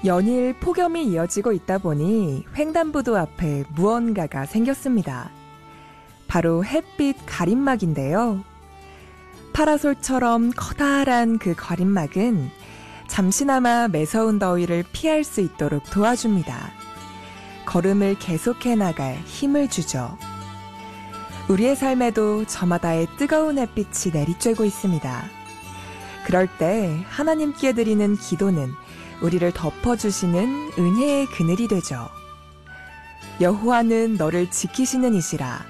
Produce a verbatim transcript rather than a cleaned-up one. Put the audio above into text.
연일 폭염이 이어지고 있다 보니 횡단보도 앞에 무언가가 생겼습니다. 바로 햇빛 가림막인데요. 파라솔처럼 커다란 그 가림막은 잠시나마 매서운 더위를 피할 수 있도록 도와줍니다. 걸음을 계속해 나갈 힘을 주죠. 우리의 삶에도 저마다의 뜨거운 햇빛이 내리쬐고 있습니다. 그럴 때 하나님께 드리는 기도는 우리를 덮어주시는 은혜의 그늘이 되죠. 여호와는 너를 지키시는 이시라.